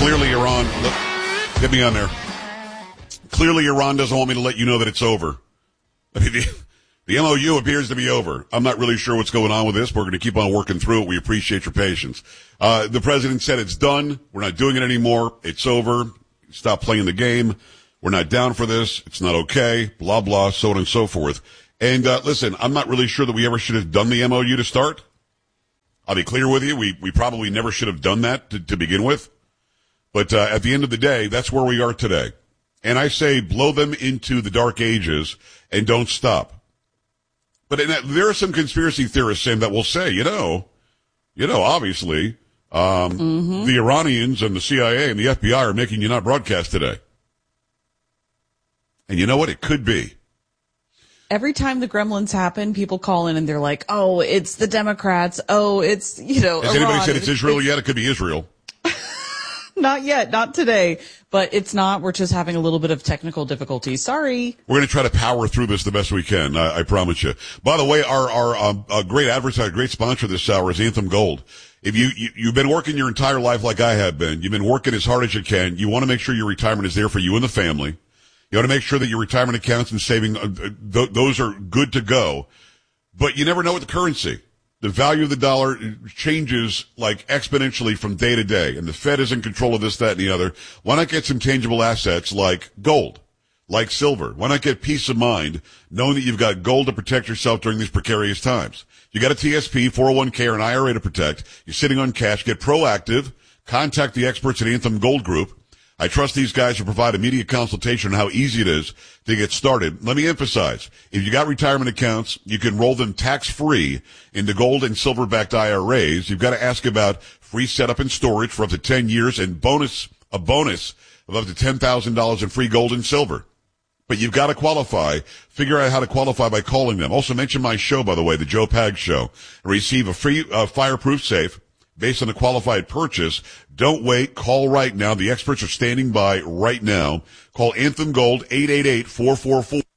Clearly, Iran, look, get me on there. Clearly, Iran doesn't want me to let you know that it's over. I mean, the MOU appears to be over. I'm not really sure what's going on with this. We're going to keep on working through it. We appreciate your patience. The president said it's done. We're not doing it anymore. It's over. Stop playing the game. We're not down for this. It's not okay. Blah, blah, so on and so forth. And, listen, I'm not really sure that we ever should have done the MOU to start. I'll be clear with you. We probably never should have done that to begin with. But at the end of the day, that's where we are today. And I say blow them into the dark ages and don't stop. But there are some conspiracy theorists, Sam, that will say, obviously, the Iranians and the CIA and the FBI are making you not broadcast today. And you know what? It could be. Every time the gremlins happen, people call in and they're like, oh, it's the Democrats. Oh, it's, Has Iran. anybody said it's Israel yet? It could be Israel. Not yet, not today, but it's not. We're just having a little bit of technical difficulty. Sorry. We're going to try to power through this the best we can. I promise you. By the way, our great advertiser, great sponsor this hour is Anthem Gold. If you've been working your entire life like I have been, you've been working as hard as you can. You want to make sure your retirement is there for you and the family. You want to make sure that your retirement accounts and saving, those are good to go. But you never know with the currency. The value of the dollar changes like exponentially from day to day, and the Fed is in control of this, that, and the other. Why not get some tangible assets like gold, like silver? Why not get peace of mind knowing that you've got gold to protect yourself during these precarious times? You got a TSP, 401k, or an IRA to protect. You're sitting on cash. Get proactive. Contact the experts at Anthem Gold Group. I trust these guys to provide immediate consultation on how easy it is to get started. Let me emphasize, if you got retirement accounts, you can roll them tax-free into gold and silver-backed IRAs. You've got to ask about free setup and storage for up to 10 years and a bonus of up to $10,000 in free gold and silver. But you've got to qualify. Figure out how to qualify by calling them. Also mention my show, by the way, the Joe Pag Show, and receive a free fireproof safe based on a qualified purchase. Don't wait. Call right now. The experts are standing by right now. Call Anthem Gold, 888-444.